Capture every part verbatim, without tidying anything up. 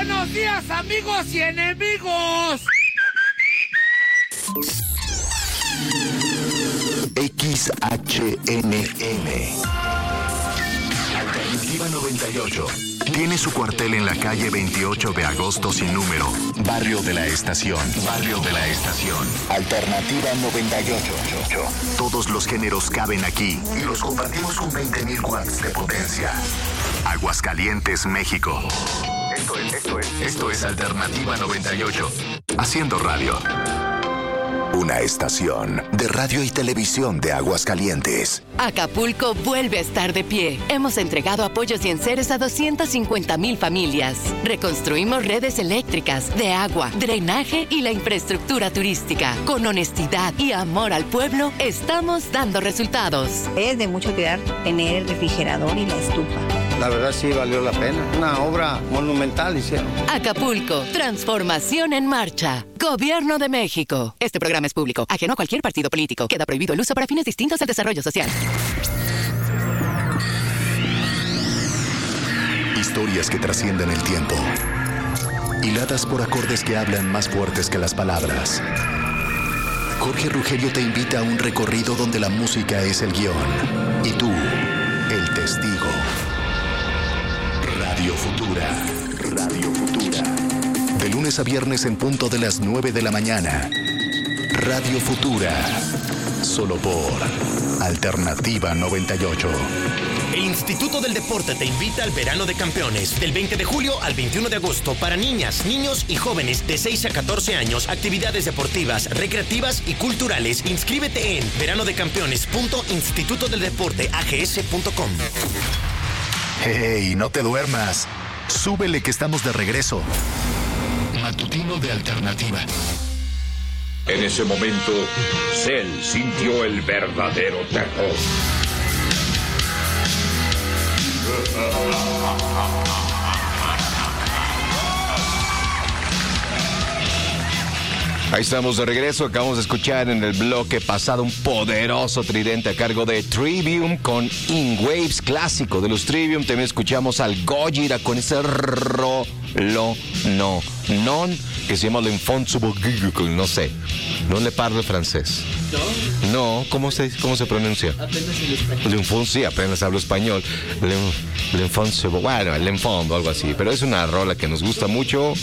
Buenos días, amigos y enemigos. X H N M Alternativa noventa y ocho. Tiene su cuartel en la calle veintiocho de agosto sin número. Barrio de la Estación. Barrio de la Estación. Alternativa noventa y ocho. Todos los géneros caben aquí y los compartimos con veinte mil watts de potencia. Aguascalientes, México. Esto es, esto es, esto es Alternativa noventa y ocho. Haciendo radio. Una estación de radio y televisión de Aguascalientes. Acapulco vuelve a estar de pie. Hemos entregado apoyos y enseres a doscientas cincuenta mil familias. Reconstruimos redes eléctricas, de agua, drenaje y la infraestructura turística. Con honestidad y amor al pueblo, estamos dando resultados. Es de mucho cuidar tener el refrigerador y la estufa. La verdad sí valió la pena. Una obra monumental hicieron. Acapulco, transformación en marcha. Gobierno de México. Este programa es público, ajeno a cualquier partido político. Queda prohibido el uso para fines distintos al desarrollo social. Historias que trascienden el tiempo. Hiladas por acordes que hablan más fuertes que las palabras. Jorge Rugelio te invita a un recorrido donde la música es el guión. Y tú, el testigo. Radio Futura. Radio Futura. De lunes a viernes en punto de las nueve de la mañana. Radio Futura. Solo por Alternativa noventa y ocho. El Instituto del Deporte te invita al Verano de Campeones, del veinte de julio al veintiuno de agosto, para niñas, niños y jóvenes de seis a catorce años, actividades deportivas, recreativas y culturales. Inscríbete en verano de campeones punto instituto del deporte a g s punto com. ¡Hey, no te duermas! Súbele que estamos de regreso. Matutino de Alternativa. En ese momento, Cell sintió el verdadero terror. Ahí estamos de regreso. Acabamos de escuchar en el bloque pasado un poderoso tridente a cargo de Trivium con In Waves, clásico de los Trivium. También escuchamos al Gojira con ese ro, lo, no, non, que se llama L'Infonso, no sé. No le parlo francés. ¿No? No, ¿cómo se, cómo se pronuncia? Apenas el español. L'Infonso, sí, apenas hablo español. L'Infonso, bueno, L'Infondo, algo así. Pero es una rola que nos gusta mucho.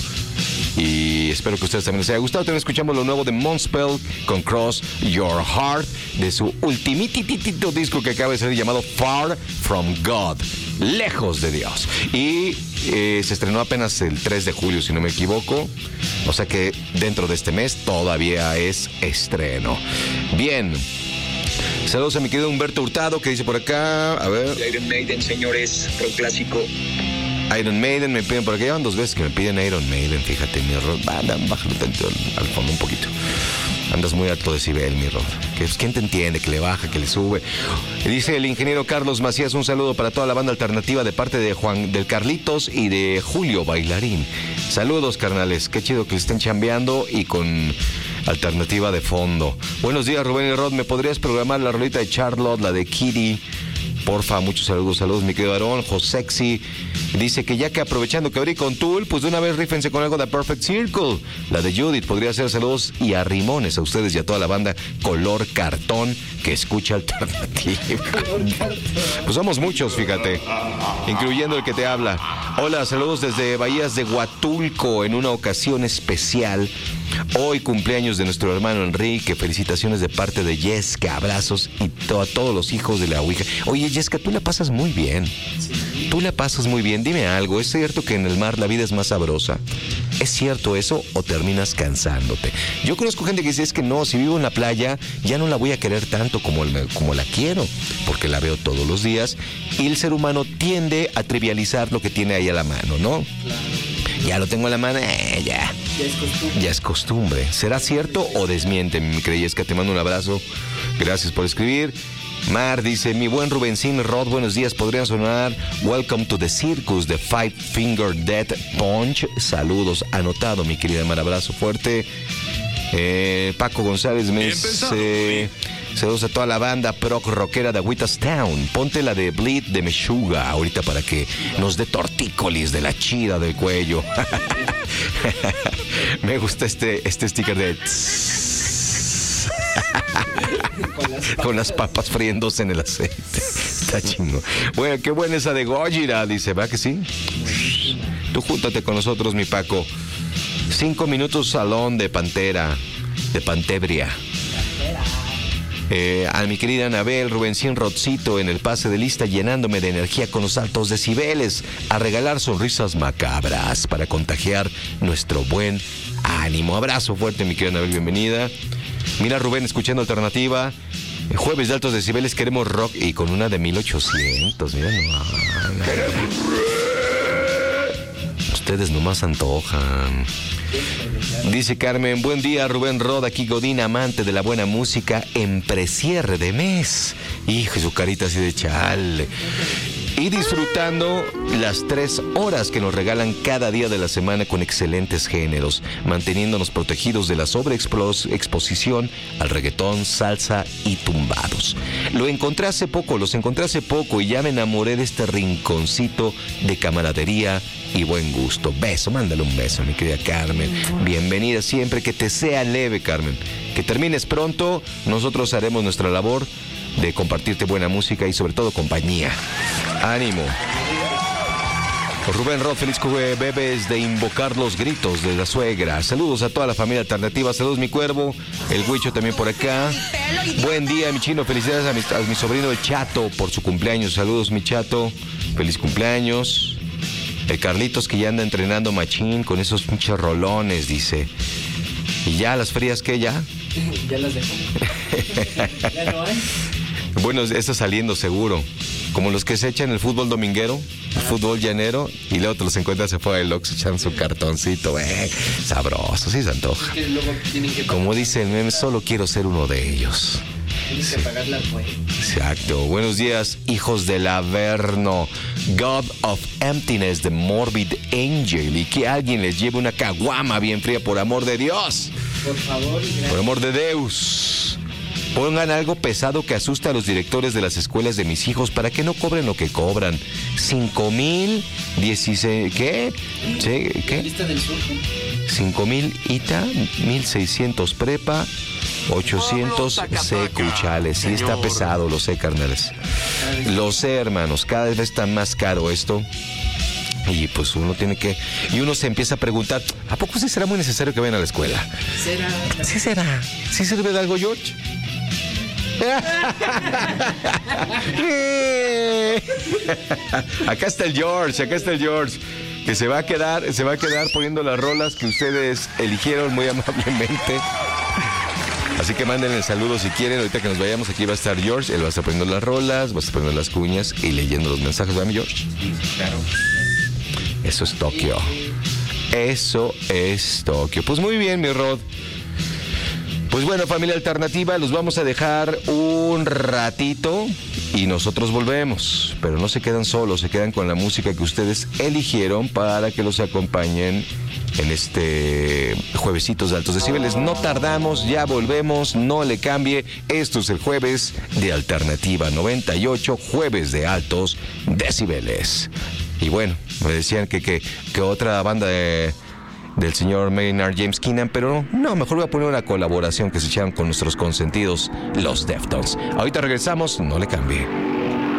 Y espero que a ustedes también les haya gustado. También escuchamos lo nuevo de Moonspell con Cross Your Heart, de su ultimititito disco que acaba de ser llamado Far From God, lejos de Dios. Y eh, se estrenó apenas el tres de julio, si no me equivoco. O sea que dentro de este mes todavía es estreno. Bien. Saludos a mi querido Humberto Hurtado, que dice por acá, a ver. Iron Maiden, señores, rock clásico. Iron Maiden me piden por aquí. Llevan dos veces que me piden Iron Maiden, fíjate, mi error. Bájalo tanto al, al fondo un poquito. Andas muy alto decibel, mi error. ¿Quién te entiende? Que le baja, que le sube. Dice el ingeniero Carlos Macías, un saludo para toda la banda alternativa de parte de Juan del Carlitos y de Julio Bailarín. Saludos, carnales. Qué chido que estén chambeando y con alternativa de fondo. Buenos días, Rubén y Rod. ¿Me podrías programar la rolita de Charlotte, la de Kitty? Porfa, muchos saludos, saludos, mi querido Aarón. Josexy dice que ya que aprovechando que abrí con Tool, pues de una vez rífense con algo de Perfect Circle. La de Judith podría ser saludos y arrimones a ustedes y a toda la banda color cartón que escucha alternativa. Pues somos muchos, fíjate, incluyendo el que te habla. Hola, saludos desde Bahías de Huatulco en una ocasión especial. Hoy cumpleaños de nuestro hermano Enrique. Felicitaciones de parte de Yesca. Abrazos y to- a todos los hijos de la Ouija. Oye, Yesca, tú la pasas muy bien. Sí. Tú la pasas muy bien. Dime algo. ¿Es cierto que en el mar la vida es más sabrosa? ¿Es cierto eso o terminas cansándote? Yo conozco gente que dice, es que no, si vivo en la playa ya no la voy a querer tanto como, el, como la quiero, porque la veo todos los días y el ser humano tiende a trivializar lo que tiene ahí a la mano, ¿no? Claro. Ya lo tengo a la mano, eh, ya. Ya es costumbre. Ya es costumbre. ¿Será cierto o desmiente, mi Creyesca? Te mando un abrazo. Gracias por escribir. Mar dice, mi buen Rubencín, Rod, buenos días. ¿Podrían sonar Welcome to the Circus de Five Finger Death Punch? Saludos. Anotado, mi querida Mar. Abrazo fuerte. Eh, Paco González me dice, Saludos a toda la banda proc rockera de Whittastown. Ponte la de Bleed de Meshuggah ahorita para que nos dé tortícolis de la chida del cuello. Me gusta este, este sticker de... Con las papas friéndose en el aceite. Está chingo. Bueno, qué buena esa de Gojira, dice, ¿va que sí? Tú júntate con nosotros, mi Paco. Cinco minutos salón de Pantera, de Pantebria. Eh, a mi querida Anabel, Rubencín Rodcito en el pase de lista, llenándome de energía con los altos decibeles, a regalar sonrisas macabras para contagiar nuestro buen ánimo. Abrazo fuerte, mi querida Anabel, bienvenida. Mira, Rubén, escuchando Alternativa. Jueves de altos decibeles, queremos rock y con una de mil ochocientos. Mira nomás. Ustedes nomás antojan. Dice Carmen, buen día Rubén Rod, aquí Godín, amante de la buena música en precierre de mes. Hijo, su carita así de chale. Y disfrutando las tres horas que nos regalan cada día de la semana con excelentes géneros, manteniéndonos protegidos de la sobreexposición al reggaetón, salsa y tumbados. Lo encontré hace poco, los encontré hace poco y ya me enamoré de este rinconcito de camaradería y buen gusto. Beso, mándale un beso, mi querida Carmen. Bienvenida siempre, que te sea leve, Carmen. Que termines pronto, nosotros haremos nuestra labor de compartirte buena música y sobre todo compañía. Ánimo. Rubén Rod, feliz bebés de invocar los gritos de la suegra. Saludos a toda la familia alternativa. Saludos, mi cuervo. El Huicho también por acá. Buen día, mi chino. Felicidades a mi, a mi sobrino el Chato por su cumpleaños. Saludos, mi Chato. Feliz cumpleaños. El Carlitos que ya anda entrenando machín con esos pinches rolones, dice. ¿Y ya las frías qué ya? Ya las dejó. Ya no hay. Bueno, está saliendo seguro. Como los que se echan el fútbol dominguero, el fútbol llanero, y luego te los encuentras afuera del Oxxo echan su cartoncito. Eh, sabroso, sí se antoja. Como dice el meme, solo quiero ser uno de ellos. Tienes que pagar la cuenta. Exacto. Buenos días, hijos del Averno. God of Emptiness de Morbid Angel. Y que alguien les lleve una caguama bien fría, por amor de Dios. Por favor. Gracias. Por amor de Deus. Pongan algo pesado que asuste a los directores de las escuelas de mis hijos para que no cobren lo que cobran. Cinco mil, dieciséis, ¿qué? ¿Sí? ¿Qué? ¿Lista del sur? Cinco mil I T A, mil seiscientos prepa, ochocientos secuchales. Sí está pesado, lo sé, carnales. Lo sé, hermanos, cada vez está más caro esto. Y pues uno tiene que... Y uno se empieza a preguntar, ¿a poco sí será muy necesario que vayan a la escuela? ¿Será? Sí será. ¿Sí sirve de algo, George? Acá está el George, acá está el George, que se va a quedar, se va a quedar poniendo las rolas que ustedes eligieron muy amablemente. Así que mándenle saludos si quieren. Ahorita que nos vayamos, aquí va a estar George. Él va a estar poniendo las rolas, va a estar poniendo las cuñas y leyendo los mensajes. ¿Verdad, mi George? Sí, claro. Eso es Tokio. Eso es Tokio. Pues muy bien, mi Rod. Pues bueno, familia alternativa, los vamos a dejar un ratito y nosotros volvemos. Pero no se quedan solos, se quedan con la música que ustedes eligieron para que los acompañen en este Juevesitos de Altos Decibeles. No tardamos, ya volvemos, no le cambie. Esto es el Jueves de Alternativa noventa y ocho, Jueves de Altos Decibeles. Y bueno, me decían que, que, que otra banda de... del señor Maynard James Keenan, pero no, mejor voy a poner una colaboración que se echaron con nuestros consentidos, los Deftones. Ahorita regresamos, no le cambie.